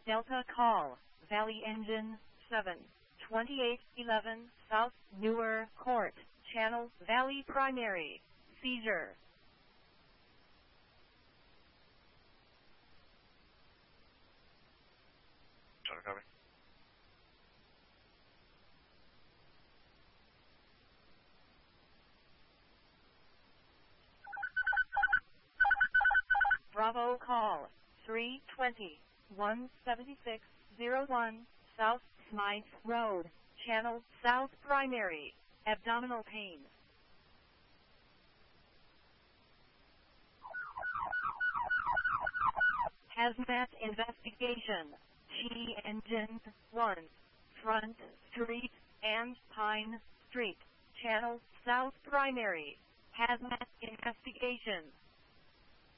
Delta call, Valley Engine 7, 2811 South Newer Court, Channel Valley Primary, seizure. Sorry, copy. Bravo call, 320, 17601, South Smythe Road, Channel South Primary, abdominal pain. Hazmat investigation, T Engine 1, Front Street and Pine Street, Channel South Primary, hazmat investigation.